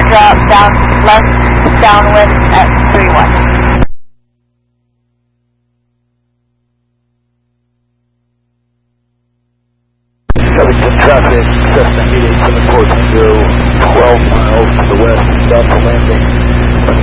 drop down left downwind at 31. Covington traffic, Cessna 8874 Tango, 12 miles to the west, south of landing.